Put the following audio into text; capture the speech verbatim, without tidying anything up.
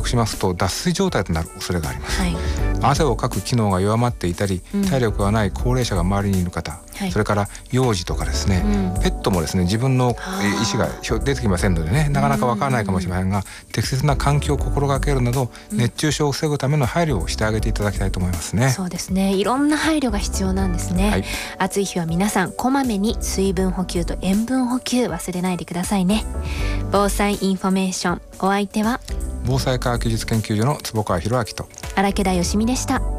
しますと脱水状態となる恐れがあります、 はい、 汗をかく機能が弱まっていたり、うん、体力がない高齢者が周りにいる方、はい、それから幼児とかですね、うん、ペットもですね自分の意思が出てきませんのでね、なかなかわからないかもしれませんが、適切な環境を心がけるなど、うん、熱中症を防ぐための配慮をしてあげていただきたいと思いますね。 そうですね、いろんな配慮が必要なんですね、はい、暑い日は皆さんこまめに水分補給と塩分補給忘れないでくださいね。防災インフォメーション、お相手は防災科学技術研究所の坪川博明と荒木田よしみでした。